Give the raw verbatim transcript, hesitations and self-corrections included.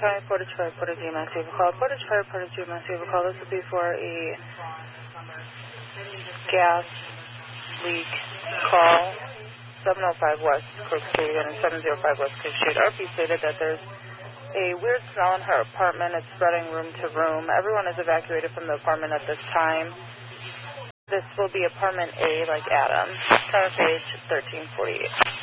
County, Port of Detroit, Port of G M S, you have a call. Port of Detroit, Port of G M S, you have a call. This will be for a gas leak call. seven oh five West Crook Street and seven oh five West Crook Street. R P stated that there's a weird smell in her apartment. It's spreading room to room. Everyone is evacuated from the apartment at this time. This will be apartment A, like Adam. Counter page thirteen forty-eight.